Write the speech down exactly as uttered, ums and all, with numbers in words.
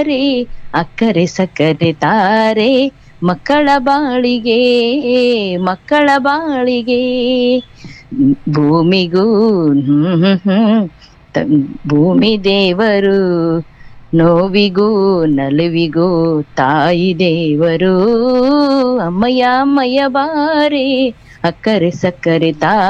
ಬಾರೆ ಅಕ್ಕರೆ ಸಕ್ಕರೆ ತಾರೆ ಮಕ್ಕಳ ಬಾಳಿಗೆ ಮಕ್ಕಳ ಬಾಳಿಗೆ ಭೂಮಿಗೂ ಹ್ಮ್ ಹ್ಮ್ ಹ್ಮ್ ತ- ಭೂಮಿ ದೇವರು ನೋವಿಗೂ ನಲಿವಿಗೂ ತಾಯಿ ದೇವರು ಅಮ್ಮಯ್ಯ ಅಮ್ಮಯ್ಯ ಬಾರೆ ಅಕ್ಕರೆ ಸಕ್ಕರೆ ತಾ